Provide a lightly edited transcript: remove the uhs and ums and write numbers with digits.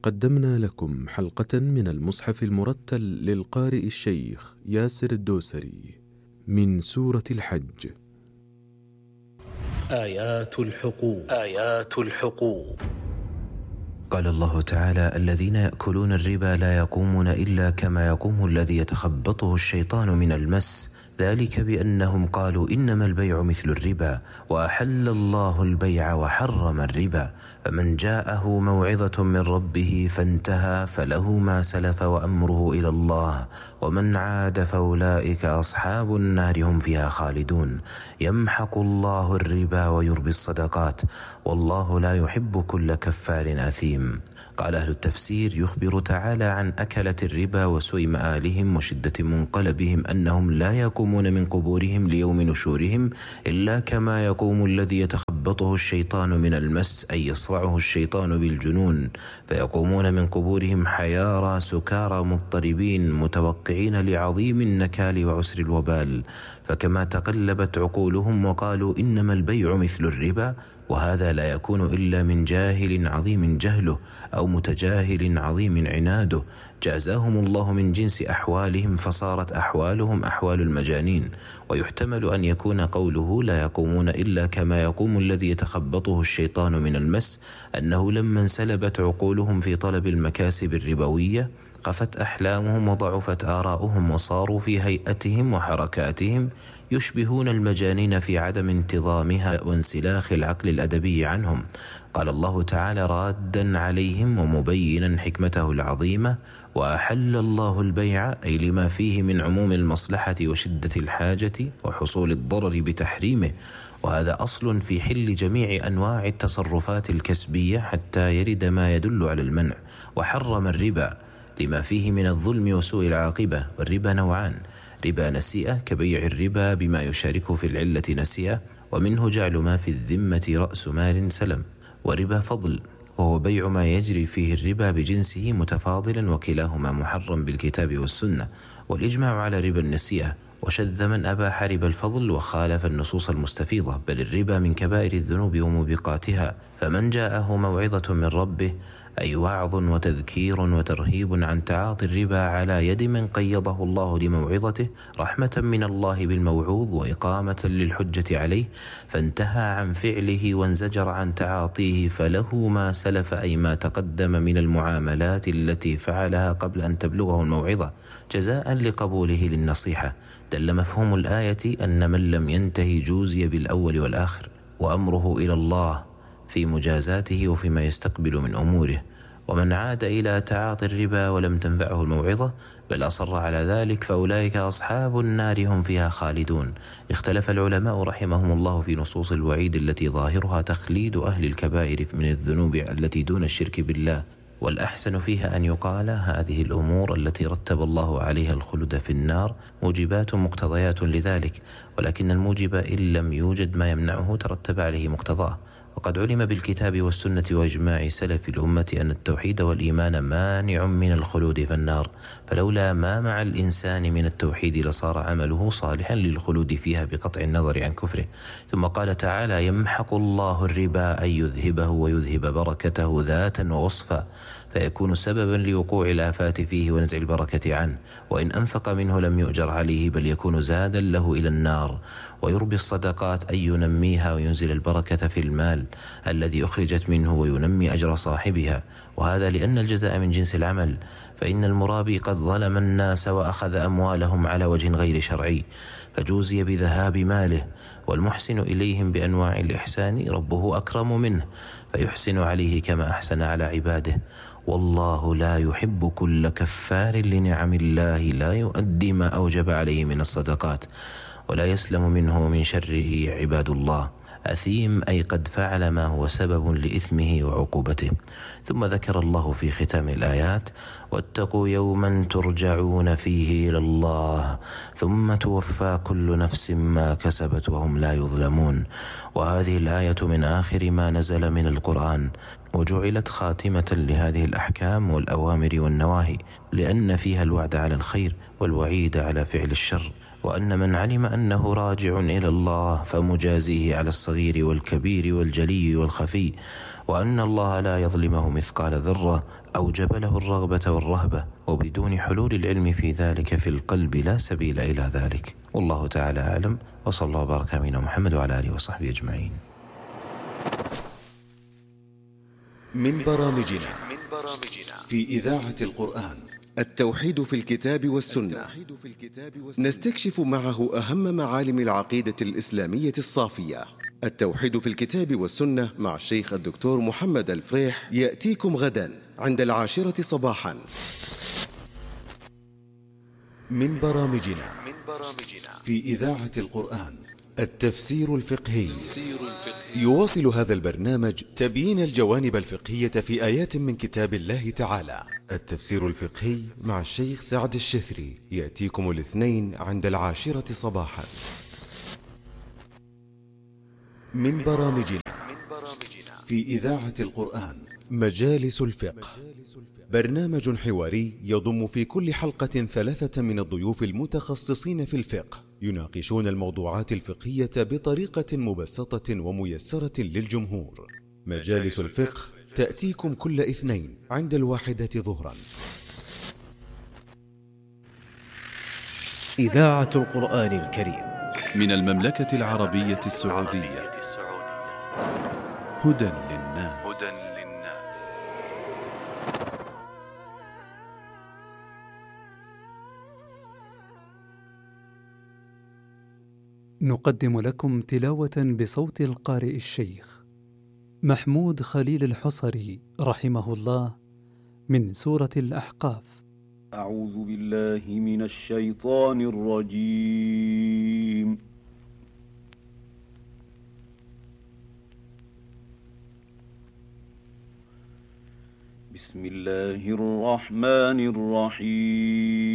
قدمنا لكم حلقة من المصحف المرتل للقارئ الشيخ ياسر الدوسري من سورة الحج. آيات الحقوق. قال الله تعالى: الذين يأكلون الربا لا يقومون إلا كما يقوم الذي يتخبطه الشيطان من المس، ذلك بأنهم قالوا إنما البيع مثل الربا وأحل الله البيع وحرم الربا، فمن جاءه موعظة من ربه فانتهى فله ما سلف وأمره إلى الله ومن عاد فأولئك أصحاب النار هم فيها خالدون. يمحق الله الربا ويربي الصدقات والله لا يحب كل كفار أثيم. قال أهل التفسير: يخبر تعالى عن أكلة الربا وسوء مآلهم وشدة منقلبهم أنهم لا يقومون من قبورهم ليوم نشورهم إلا كما يقوم الذي يتخبطه الشيطان من المس، أي يصرعه الشيطان بالجنون، فيقومون من قبورهم حيارى سكارى مضطربين متوقعين لعظيم النكال وعسر الوبال، فكما تقلبت عقولهم وقالوا إنما البيع مثل الربا، وهذا لا يكون إلا من جاهل عظيم جهله أو متجاهل عظيم عناده، جازاهم الله من جنس أحوالهم فصارت أحوالهم أحوال المجانين. ويحتمل أن يكون قوله لا يقومون إلا كما يقوم الذي يتخبطه الشيطان من المس أنه لما انسلبت عقولهم في طلب المكاسب الربوية قفت أحلامهم وضعفت آراؤهم وصاروا في هيئتهم وحركاتهم يشبهون المجانين في عدم انتظامها وانسلاخ العقل الأدبي عنهم. قال الله تعالى رادا عليهم ومبينا حكمته العظيمة: وأحل الله البيع، أي لما فيه من عموم المصلحة وشدة الحاجة وحصول الضرر بتحريمه، وهذا أصل في حل جميع أنواع التصرفات الكسبية حتى يرد ما يدل على المنع. وحرم الربا لما فيه من الظلم وسوء العاقبة، والربا نوعان: ربا نسيئة كبيع الربا بما يشاركه في العلة نسيئة، ومنه جعل ما في الذمة رأس مال سلم، وربا فضل وهو بيع ما يجري فيه الربا بجنسه متفاضلا، وكلاهما محرم بالكتاب والسنة، والإجماع على ربا النسيئة. وشذ من أباح ربا الفضل وخالف النصوص المستفيضة، بل الربا من كبائر الذنوب وموبقاتها، فمن جاءه موعظة من ربه، أي وعظ وتذكير وترهيب عن تعاطي الربا على يد من قيضه الله لموعظته رحمة من الله بالموعوظ وإقامة للحجة عليه، فانتهى عن فعله وانزجر عن تعاطيه، فله ما سلف، أي ما تقدم من المعاملات التي فعلها قبل أن تبلغه الموعظة جزاء لقبوله للنصيحة. دل مفهوم الآية أن من لم ينتهي جوزي بالأول والآخر، وأمره إلى الله في مجازاته وفيما يستقبل من أموره. ومن عاد إلى تعاطي الربا ولم تنفعه الموعظة بل أصر على ذلك فأولئك أصحاب النار هم فيها خالدون. اختلف العلماء رحمهم الله في نصوص الوعيد التي ظاهرها تخليد أهل الكبائر من الذنوب التي دون الشرك بالله، والأحسن فيها أن يقال هذه الأمور التي رتب الله عليها الخلد في النار موجبات مقتضيات لذلك، ولكن الموجب إن لم يوجد ما يمنعه ترتب عليه مقتضاه. وقد علم بالكتاب والسنة وإجماع سلف الأمة أن التوحيد والإيمان مانع من الخلود في النار، فلولا ما مع الإنسان من التوحيد لصار عمله صالحا للخلود فيها بقطع النظر عن كفره. ثم قال تعالى: يمحق الله الربا، أي يذهبه ويذهب بركته ذاتا ووصفا، فيكون سببا لوقوع الآفات فيه ونزع البركة عنه، وإن أنفق منه لم يؤجر عليه بل يكون زادا له إلى النار. ويربي الصدقات، أي ينميها وينزل البركة في المال الذي أخرجت منه وينمي أجر صاحبها، وهذا لأن الجزاء من جنس العمل، فإن المرابي قد ظلم الناس وأخذ أموالهم على وجه غير شرعي فجوزي بذهاب ماله، والمحسن إليهم بأنواع الإحسان ربه أكرم منه فيحسن عليه كما أحسن على عباده. والله لا يحب كل كفار لنعم الله لا يؤدي ما أوجب عليه من الصدقات ولا يسلم منه من شره عباد الله. أثيم، أي قد فعل ما هو سبب لإثمه وعقوبته. ثم ذكر الله في ختام الآيات: واتقوا يوما ترجعون فيه إلى الله ثم توفى كل نفس ما كسبت وهم لا يظلمون. وهذه الآية من آخر ما نزل من القرآن، وجعلت خاتمة لهذه الأحكام والأوامر والنواهي، لأن فيها الوعد على الخير والوعيد على فعل الشر. وأن من علم أنه راجع إلى الله فمجازيه على الصغير والكبير والجلي والخفي، وأن الله لا يظلمه مثقال ذرة، أوجب له الرغبة والرهبة، وبدون حلول العلم في ذلك في القلب لا سبيل إلى ذلك. والله تعالى أعلم، وصلى الله وبارك على محمد وعلى آله وصحبه أجمعين. من برامجنا في إذاعة القرآن التوحيد في الكتاب والسنة، نستكشف معه أهم معالم العقيدة الإسلامية الصافية. التوحيد في الكتاب والسنة مع الشيخ الدكتور محمد الفريح يأتيكم غدا عند 10 صباحا. من برامجنا في إذاعة القرآن التفسير الفقهي. يواصل هذا البرنامج تبيين الجوانب الفقهية في آيات من كتاب الله تعالى. التفسير الفقهي مع الشيخ سعد الشثري يأتيكم الاثنين عند 10 صباحا. من برامجنا في إذاعة القرآن مجالس الفقه، برنامج حواري يضم في كل حلقة 3 من الضيوف المتخصصين في الفقه، يناقشون الموضوعات الفقهية بطريقة مبسطة وميسرة للجمهور. مجالس الفقه تأتيكم كل اثنين عند 1 ظهرا. إذاعة القرآن الكريم من المملكة العربية السعودية. هدى للناس. نقدم لكم تلاوة بصوت القارئ الشيخ محمود خليل الحصري رحمه الله من سورة الأحقاف. أعوذ بالله من الشيطان الرجيم. بسم الله الرحمن الرحيم.